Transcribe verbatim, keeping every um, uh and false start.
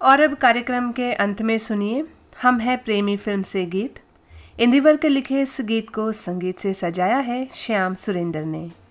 और अब कार्यक्रम के अंत में सुनिए हम है प्रेमी फिल्म से गीत। इंदिवर के लिखे इस गीत को संगीत से सजाया है श्याम सुरेंद्र ने।